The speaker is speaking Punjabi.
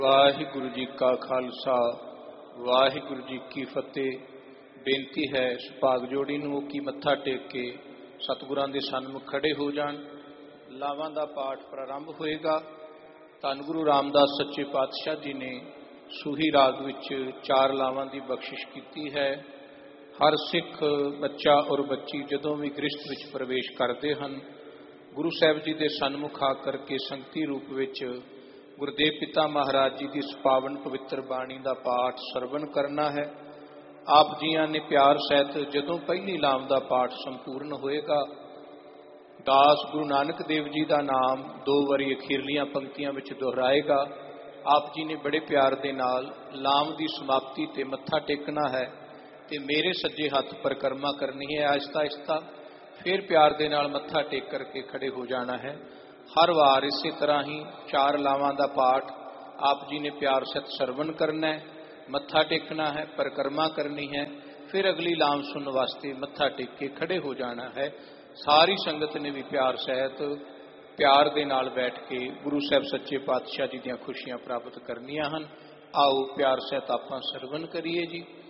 ਵਾਹਿਗੁਰੂ ਜੀ ਕਾ ਖਾਲਸਾ ਵਾਹਿਗੁਰੂ ਜੀ ਕੀ ਫਤਿਹ। ਬੇਨਤੀ ਹੈ ਸੁਭਾਗ ਜੋੜੀ ਨੂੰ ਕਿ ਮੱਥਾ ਟੇਕ ਕੇ ਸਤਿਗੁਰਾਂ ਦੇ ਸਨਮੁਖ ਖੜੇ ਹੋ ਜਾਣ। ਲਾਵਾਂ ਦਾ ਪਾਠ ਪ੍ਰਾਰੰਭ ਹੋਏਗਾ। ਧੰਨ ਗੁਰੂ ਰਾਮਦਾਸ ਸੱਚੇ ਪਾਤਸ਼ਾਹ ਜੀ ਨੇ ਸੂਹੀ ਰਾਗ ਵਿੱਚ 4 ਲਾਵਾਂ ਦੀ ਬਖਸ਼ਿਸ਼ ਕੀਤੀ ਹੈ। ਹਰ ਸਿੱਖ ਬੱਚਾ ਔਰ ਬੱਚੀ ਜਦੋਂ ਵੀ ਗ੍ਰਸਥ ਵਿੱਚ ਪ੍ਰਵੇਸ਼ ਕਰਦੇ ਹਨ, ਗੁਰੂ ਸਾਹਿਬ ਜੀ ਦੇ ਸਨਮੁਖ ਆ ਕਰਕੇ ਸੰਗਤੀ ਰੂਪ ਵਿੱਚ ਗੁਰਦੇਵ ਪਿਤਾ ਮਹਾਰਾਜ ਜੀ ਦੀ ਇਸ ਪਾਵਨ ਪਵਿੱਤਰ ਬਾਣੀ ਦਾ ਪਾਠ ਸਰਵਣ ਕਰਨਾ ਹੈ। ਆਪ ਜੀਆਂ ਨੇ ਪਿਆਰ ਸਹਿਤ ਜਦੋਂ ਪਹਿਲੀ ਲਾਮ ਦਾ ਪਾਠ ਸੰਪੂਰਨ ਹੋਏਗਾ, ਦਾਸ ਗੁਰੂ ਨਾਨਕ ਦੇਵ ਜੀ ਦਾ ਨਾਮ 2 ਵਾਰੀ ਅਖੀਰਲੀਆਂ ਪੰਕਤੀਆਂ ਵਿੱਚ ਦੁਹਰਾਏਗਾ। ਆਪ ਜੀ ਨੇ ਬੜੇ ਪਿਆਰ ਦੇ ਨਾਲ ਲਾਮ ਦੀ ਸਮਾਪਤੀ ਤੇ ਮੱਥਾ ਟੇਕਣਾ ਹੈ ਤੇ ਮੇਰੇ ਸੱਜੇ ਹੱਥ ਪਰਿਕਰਮਾ ਕਰਨੀ ਹੈ ਆਹਿਸਤਾ ਆਹਿਸਤਾ। ਫਿਰ ਪਿਆਰ ਦੇ ਨਾਲ ਮੱਥਾ ਟੇਕ ਕਰਕੇ ਖੜੇ ਹੋ ਜਾਣਾ ਹੈ। ਹਰ ਵਾਰ ਇਸੇ ਤਰ੍ਹਾਂ ਹੀ 4 ਲਾਵਾਂ ਦਾ ਪਾਠ ਆਪ ਜੀ ਨੇ ਪਿਆਰ ਸਹਿਤ ਸਰਵਣ ਕਰਨਾ ਹੈ, ਮੱਥਾ ਟੇਕਣਾ ਹੈ, ਪਰਿਕਰਮਾ ਕਰਨੀ ਹੈ। ਫਿਰ ਅਗਲੀ ਲਾਮ ਸੁਣਨ ਵਾਸਤੇ ਮੱਥਾ ਟੇਕ ਕੇ ਖੜੇ ਹੋ ਜਾਣਾ ਹੈ। ਸਾਰੀ ਸੰਗਤ ਨੇ ਵੀ ਪਿਆਰ ਸਹਿਤ ਪਿਆਰ ਦੇ ਨਾਲ ਬੈਠ ਕੇ ਗੁਰੂ ਸਾਹਿਬ ਸੱਚੇ ਪਾਤਸ਼ਾਹ ਜੀ ਦੀਆਂ ਖੁਸ਼ੀਆਂ ਪ੍ਰਾਪਤ ਕਰਨੀਆਂ ਹਨ। ਆਓ ਪਿਆਰ ਸਹਿਤ ਆਪਾਂ ਸਰਵਣ ਕਰੀਏ ਜੀ।